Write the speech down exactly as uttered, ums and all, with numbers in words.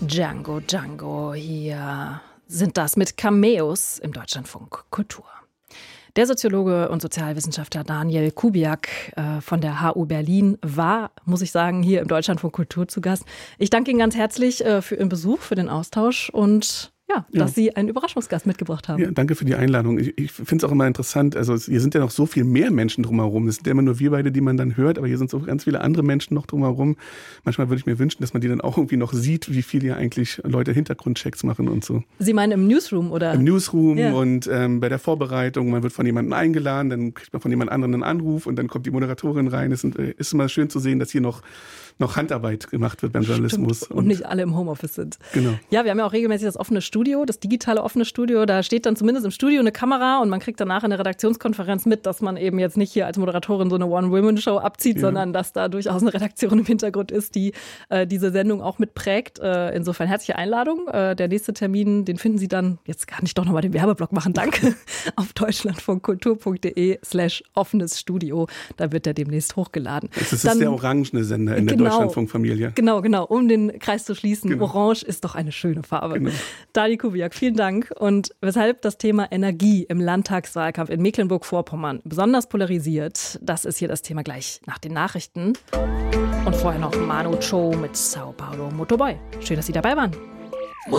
Django Django. Hier sind das mit Cameos im Deutschlandfunk Kultur. Der Soziologe und Sozialwissenschaftler Daniel Kubiak äh, von der H U Berlin war, muss ich sagen, hier im Deutschlandfunk Kultur zu Gast. Ich danke Ihnen ganz herzlich äh, für Ihren Besuch, für den Austausch und ja, dass ja. Sie einen Überraschungsgast mitgebracht haben. Ja, danke für die Einladung. Ich, ich finde es auch immer interessant, also hier sind ja noch so viel mehr Menschen drumherum. Es sind ja immer nur wir beide, die man dann hört, aber hier sind so ganz viele andere Menschen noch drumherum. Manchmal würde ich mir wünschen, dass man die dann auch irgendwie noch sieht, wie viel hier eigentlich Leute Hintergrundchecks machen und so. Sie meinen im Newsroom, oder? Im Newsroom ja. und ähm, bei der Vorbereitung. Man wird von jemandem eingeladen, dann kriegt man von jemand anderem einen Anruf und dann kommt die Moderatorin rein. Es ist immer schön zu sehen, dass hier noch noch Handarbeit gemacht wird beim Journalismus. Und, und nicht alle im Homeoffice sind. Genau. Ja, wir haben ja auch regelmäßig das offene Studio, das digitale offene Studio. Da steht dann zumindest im Studio eine Kamera und man kriegt danach in der Redaktionskonferenz mit, dass man eben jetzt nicht hier als Moderatorin so eine One-Women-Show abzieht, ja. sondern dass da durchaus eine Redaktion im Hintergrund ist, die äh, diese Sendung auch mitprägt. Äh, insofern herzliche Einladung. Äh, der nächste Termin, den finden Sie dann, jetzt kann ich doch nochmal den Werbeblock machen, danke, auf deutschlandfunkkultur.de slash offenes Studio. Da wird der demnächst hochgeladen. Das ist dann, der orangene Sender in genau, der Deutschlandfunkfamilie. Genau, genau, um den Kreis zu schließen. Genau. Orange ist doch eine schöne Farbe. Genau. Daniel Kubiak, vielen Dank. Und weshalb das Thema Energie im Landtagswahlkampf in Mecklenburg-Vorpommern besonders polarisiert, das ist hier das Thema gleich nach den Nachrichten. Und vorher noch Manu Chao mit Sao Paulo Motoboy. Schön, dass Sie dabei waren.